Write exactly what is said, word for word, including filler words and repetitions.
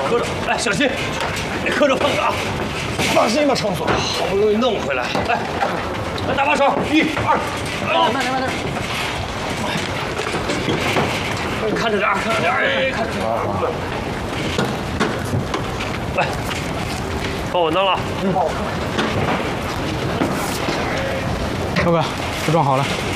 磕着，哎，小心，别磕着碰着啊！ 放心吧，程总， 好不容易弄回来，来，来搭把手，一二， 慢点慢点。 看着点，看着点，哎，看着点。来，放稳当了。 彪哥，都装好了。